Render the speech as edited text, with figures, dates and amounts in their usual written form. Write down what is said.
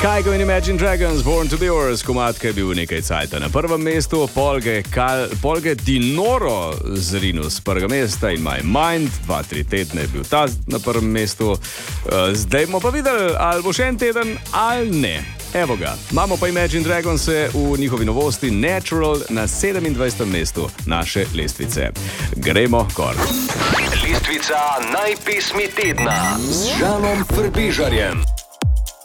Kygo in Imagine Dragons, Born to be Yours, komad, ki je bil nekaj cajta na prvem mestu, Polge Dinoro zrinil z prvega mesta in My Mind, 2-3 tedne je bil ta na prvem mestu. Zdaj bomo pa videli, ali bo še en teden ali ne. Evo ga, imamo pa Imagine Dragons v njihovi novosti Natural na 27. mestu naše lestvice. Gremo gor. Lestvica najpismi tedna z Žanom Frbižarjem.